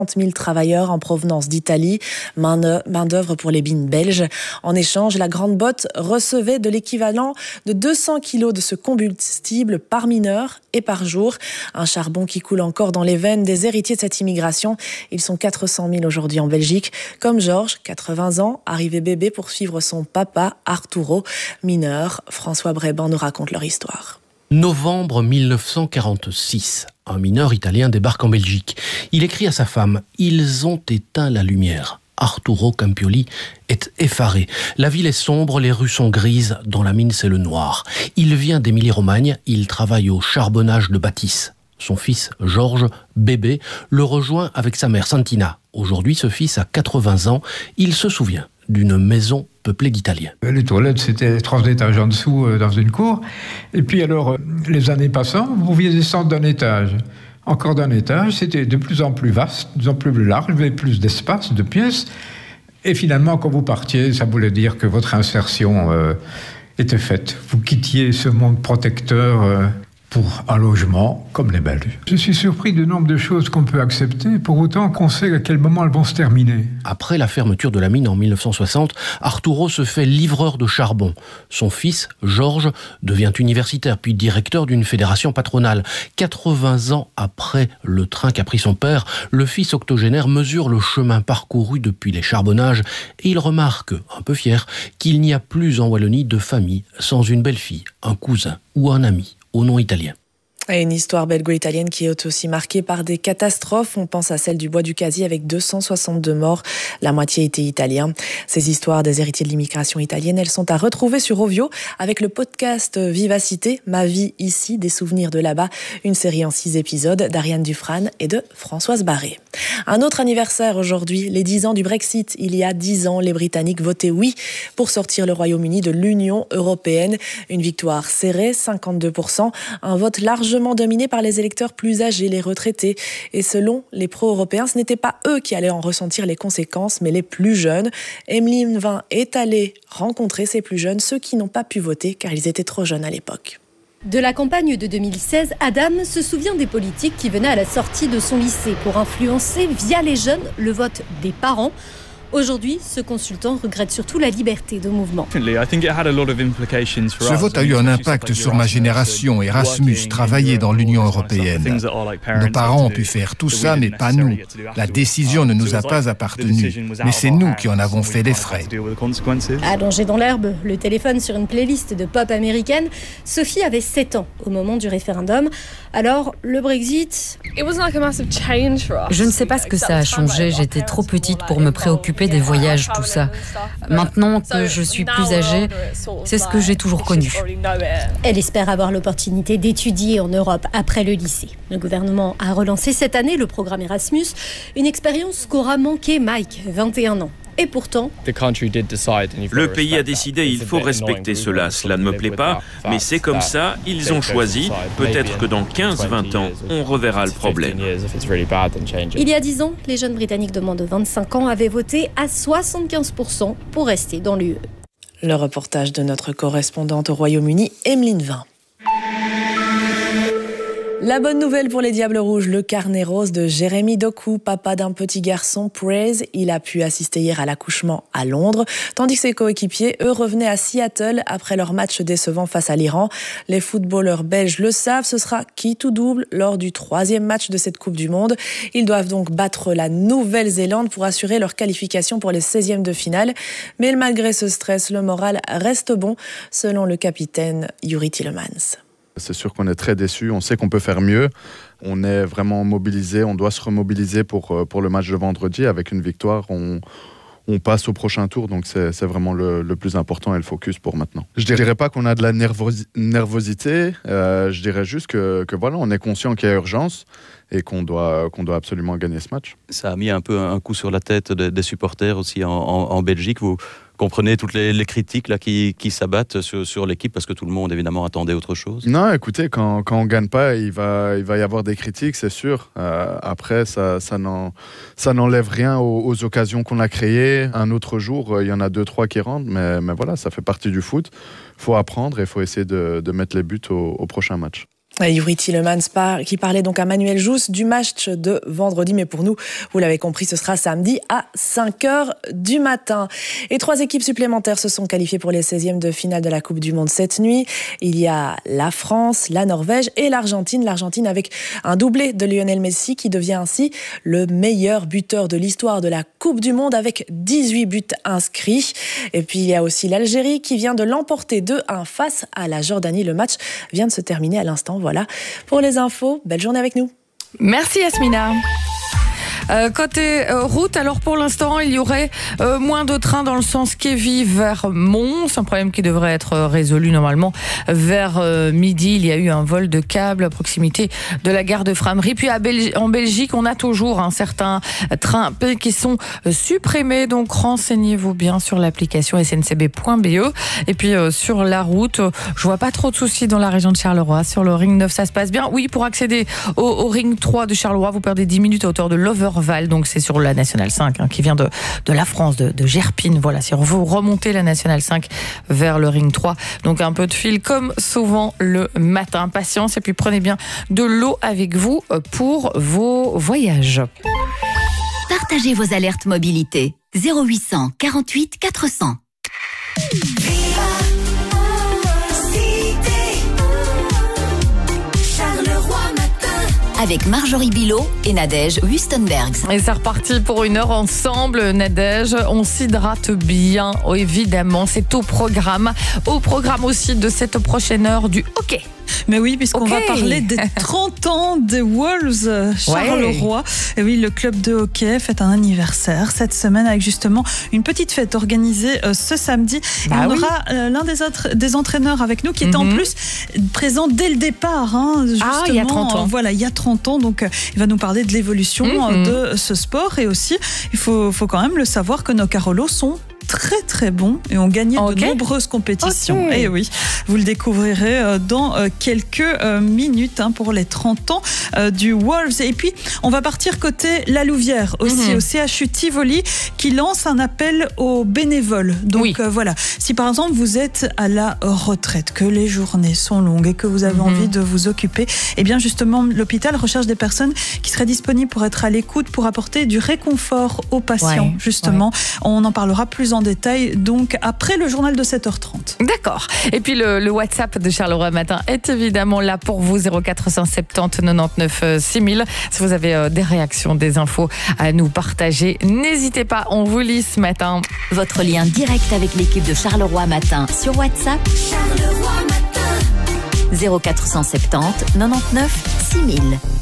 000 travailleurs en provenance d'Italie, main-d'œuvre pour les mines belges. En échange, la Grande Botte recevait de l'équivalent de 200 kilos de ce combustible par mineur et par jour. Un charbon qui coule encore dans les veines des héritiers de cette immigration. Ils sont 400 000 aujourd'hui en Belgique. Comme Georges, 80 ans, arrivé bébé pour suivre son papa, Arturo, mineur. François Bréban nous raconte leur histoire. Novembre 1946, un mineur italien débarque en Belgique. Il écrit à sa femme « Ils ont éteint la lumière ». Arturo Campioli est effaré. La ville est sombre, les rues sont grises, dans la mine c'est le noir. Il vient d'Émilie-Romagne, il travaille au charbonnage de bâtisse. Son fils, Georges, bébé, le rejoint avec sa mère, Santina. Aujourd'hui, ce fils a 80 ans. Il se souvient d'une maison peuplée d'Italiens. Les toilettes, c'était 3 étages en dessous, dans une cour. Et puis alors, les années passant, vous pouviez descendre d'un étage. Encore d'un étage, c'était de plus en plus vaste, de plus en plus large, il y avait plus d'espace, de pièces. Et finalement, quand vous partiez, ça voulait dire que votre insertion était faite. Vous quittiez ce monde protecteur pour un logement comme les Belges. Je suis surpris du nombre de choses qu'on peut accepter, pour autant qu'on sait à quel moment elles vont se terminer. Après la fermeture de la mine en 1960, Arturo se fait livreur de charbon. Son fils, Georges, devient universitaire, puis directeur d'une fédération patronale. 80 ans après le train qu'a pris son père, le fils octogénaire mesure le chemin parcouru depuis les charbonnages et il remarque, un peu fier, qu'il n'y a plus en Wallonie de famille sans une belle-fille, un cousin ou un ami au nom italien. Et une histoire belgo-italienne qui est aussi marquée par des catastrophes. On pense à celle du Bois du Casier avec 262 morts. La moitié étaient italiens. Ces histoires des héritiers de l'immigration italienne, elles sont à retrouver sur Ovio avec le podcast Vivacité, Ma vie ici, des souvenirs de là-bas. Une série en 6 épisodes d'Ariane Dufresne et de Françoise Barré. Un autre anniversaire aujourd'hui, les 10 ans du Brexit. Il y a 10 ans, les Britanniques votaient oui pour sortir le Royaume-Uni de l'Union européenne. Une victoire serrée, 52%. Un vote largement dominé par les électeurs plus âgés, les retraités. Et selon les pro-européens, ce n'étaient pas eux qui allaient en ressentir les conséquences, mais les plus jeunes. Emeline Vin est allée rencontrer ces plus jeunes, ceux qui n'ont pas pu voter car ils étaient trop jeunes à l'époque. De la campagne de 2016, Adam se souvient des politiques qui venaient à la sortie de son lycée pour influencer via les jeunes le vote des parents. Aujourd'hui, ce consultant regrette surtout la liberté de mouvement. Ce vote a eu un impact sur ma génération. Erasmus, travailler dans l'Union européenne. Nos parents ont pu faire tout ça, mais pas nous. La décision ne nous a pas appartenu, mais c'est nous qui en avons fait les frais. Allongée dans l'herbe, le téléphone sur une playlist de pop américaine, Sophie avait 7 ans au moment du référendum. Alors, le Brexit... Je ne sais pas ce que ça a changé. J'étais trop petite pour me préoccuper des voyages, tout ça. Maintenant que je suis plus âgée, c'est ce que j'ai toujours connu. Elle espère avoir l'opportunité d'étudier en Europe après le lycée. Le gouvernement a relancé cette année le programme Erasmus, une expérience qu'aura manqué Mike, 21 ans. Et pourtant, le pays a décidé, il faut respecter cela. Cela ne me plaît pas, mais c'est comme ça, ils ont choisi. Peut-être que dans 15-20 ans, on reverra le problème. Il y a 10 ans, les jeunes Britanniques de moins de 25 ans avaient voté à 75% pour rester dans l'UE. Le reportage de notre correspondante au Royaume-Uni, Emeline Vin. La bonne nouvelle pour les Diables Rouges, le carnet rose de Jérémy Doku, papa d'un petit garçon, Praise. Il a pu assister hier à l'accouchement à Londres, tandis que ses coéquipiers, eux, revenaient à Seattle après leur match décevant face à l'Iran. Les footballeurs belges le savent, ce sera quitte ou double lors du 3e match de cette Coupe du Monde. Ils doivent donc battre la Nouvelle-Zélande pour assurer leur qualification pour les 16e de finale. Mais malgré ce stress, le moral reste bon, selon le capitaine Juri Tielemans. C'est sûr qu'on est très déçus, on sait qu'on peut faire mieux. On est vraiment mobilisé, on doit se remobiliser pour le match de vendredi. Avec une victoire, on passe au prochain tour, donc c'est vraiment le plus important et le focus pour maintenant. Je dirais pas qu'on a de la nervosité, je dirais juste que voilà, on est conscient qu'il y a urgence et qu'on doit absolument gagner ce match. Ça a mis un peu un coup sur la tête des supporters aussi en Belgique. Vous comprenez toutes les critiques là, qui s'abattent sur l'équipe parce que tout le monde évidemment attendait autre chose? Non, écoutez, quand on ne gagne pas, il va y avoir des critiques, c'est sûr. Après, ça n'enlève rien aux occasions qu'on a créées. Un autre jour, il y en a 2-3 qui rentrent, mais voilà, ça fait partie du foot. Il faut apprendre et il faut essayer de mettre les buts au prochain match. Yuri Tillemans qui parlait donc à Manuel Jousse du match de vendredi. Mais pour nous, vous l'avez compris, ce sera samedi à 5h du matin. Et 3 équipes supplémentaires se sont qualifiées pour les 16e de finale de la Coupe du Monde cette nuit. Il y a la France, la Norvège et l'Argentine. L'Argentine avec un doublé de Lionel Messi qui devient ainsi le meilleur buteur de l'histoire de la Coupe du Monde avec 18 buts inscrits. Et puis il y a aussi l'Algérie qui vient de l'emporter 2-1 face à la Jordanie. Le match vient de se terminer à l'instant. Voilà pour les infos. Belle journée avec nous. Merci Yasmina. Côté route, alors pour l'instant, il y aurait moins de trains dans le sens Kévy vers Mons. Un problème qui devrait être résolu normalement vers midi. Il y a eu un vol de câble à proximité de la gare de Frameries. Puis en Belgique, on a toujours certains trains qui sont supprimés. Donc renseignez-vous bien sur l'application sncb.be. Et puis sur la route, je vois pas trop de soucis dans la région de Charleroi. Sur le Ring 9, ça se passe bien. Oui, pour accéder au Ring 3 de Charleroi, vous perdez 10 minutes à hauteur de l'Overval. Donc c'est sur la Nationale 5 qui vient de la France, de Gerpine. Voilà, si on veut remonter la Nationale 5 vers le Ring 3. Donc un peu de fil comme souvent le matin. Patience et puis prenez bien de l'eau avec vous pour vos voyages. Partagez vos alertes mobilité. 0800 48 400. Avec Marjorie Bilot et Nadège Wustenbergs. Et c'est reparti pour 1 heure ensemble, Nadège. On s'hydrate bien, évidemment. C'est au programme. Au programme aussi de cette prochaine heure du hockey. Mais oui, puisqu'on va parler des 30 ans des Wolves Charleroi. Ouais. Et oui, le club de hockey fête un anniversaire cette semaine avec justement une petite fête organisée ce samedi. Et on aura l'un des entraîneurs avec nous qui était en plus présent dès le départ. Justement, il y a 30 ans. Voilà, il y a 30 ans. Donc, il va nous parler de l'évolution de ce sport. Et aussi, il faut quand même le savoir que nos Carolos sont très très bons et ont gagné de nombreuses compétitions. Et oui, vous le découvrirez dans quelques minutes pour les 30 ans du Wolves. Et puis, on va partir côté La Louvière aussi, au CHU Tivoli, qui lance un appel aux bénévoles. Donc voilà, si par exemple vous êtes à la retraite, que les journées sont longues et que vous avez envie de vous occuper, eh bien justement, l'hôpital recherche des personnes qui seraient disponibles pour être à l'écoute, pour apporter du réconfort aux patients, justement. On en parlera plus en détail, donc après le journal de 7h30. D'accord. Et puis le WhatsApp de Charleroi Matin est évidemment là pour vous, 0470 99 6000. Si vous avez des réactions, des infos à nous partager, n'hésitez pas, on vous lit ce matin. Votre lien direct avec l'équipe de Charleroi Matin sur WhatsApp. Charleroi Matin. 0470 99 6000.